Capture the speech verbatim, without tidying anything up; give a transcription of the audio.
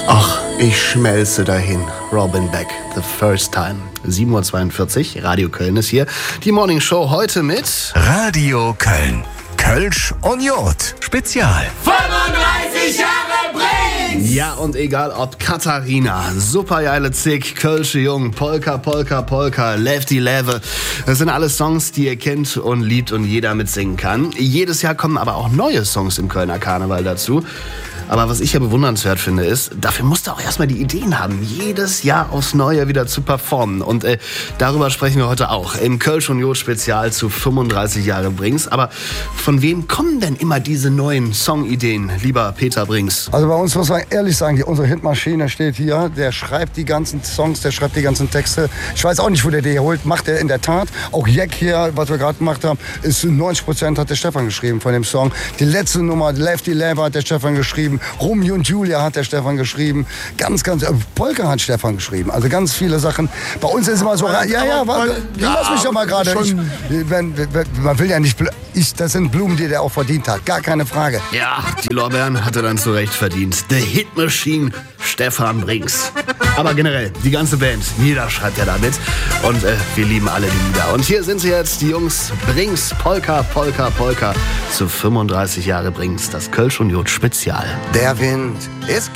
Ach, ich schmelze dahin. Robin Beck, The First Time. sieben Uhr zweiundvierzig, Radio Köln ist hier. Die Morning Show heute mit Radio Köln. Kölsch und Jod. Spezial. fünfunddreißig Jahre Brings! Ja, und egal ob Katharina, Supergeile Zick, Kölsche Jung, Polka, Polka, Polka, Lefty Leve. Das sind alles Songs, die ihr kennt und liebt und jeder mitsingen kann. Jedes Jahr kommen aber auch neue Songs im Kölner Karneval dazu. Aber was ich ja bewundernswert finde, ist, dafür musst du auch erstmal die Ideen haben, jedes Jahr aufs Neue wieder zu performen. Und äh, darüber sprechen wir heute auch im Kölsch und Jod Spezial zu fünfunddreißig Jahre Brings. Aber von wem kommen denn immer diese neuen Songideen, lieber Peter Brings? Also bei uns muss man ehrlich sagen, die, unsere Hitmaschine steht hier, der schreibt die ganzen Songs, der schreibt die ganzen Texte. Ich weiß auch nicht, wo der die holt, macht er in der Tat. Auch Jack hier, was wir gerade gemacht haben, ist neunzig Prozent hat der Stefan geschrieben von dem Song. Die letzte Nummer, Lefty Leve, hat der Stefan geschrieben. Romeo und Julia hat der Stefan geschrieben. Ganz, ganz, äh, Polka hat Stefan geschrieben. Also ganz viele Sachen. Bei uns ist immer so, ja, ja, warte, lass mich doch mal gerade. Ich, wenn, wenn, man will ja nicht, ich, das sind Blumen, die der auch verdient hat. Gar keine Frage. Ja, die Lorbeeren hat er dann zu Recht verdient. The Hit Machine, Stefan Brings. Aber generell, die ganze Band, jeder schreibt ja damit. Und äh, wir lieben alle die Lieder. Und hier sind sie jetzt, die Jungs Brings, Polka, Polka, Polka zu fünfunddreißig Jahre Brings, das Kölsch und Jod Spezial. Der Wind ist